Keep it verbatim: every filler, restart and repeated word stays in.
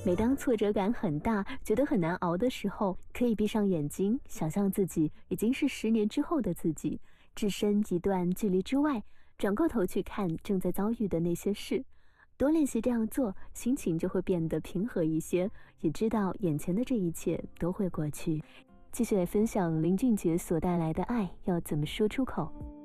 每当挫折感很大，觉得很难熬的时候，可以闭上眼睛，想象自己已经是十年之后的自己，置身一段距离之外，转过头去看正在遭遇的那些事。多练习这样做，心情就会变得平和一些，也知道眼前的这一切都会过去。继续来分享林俊杰所带来的爱要怎么说出口。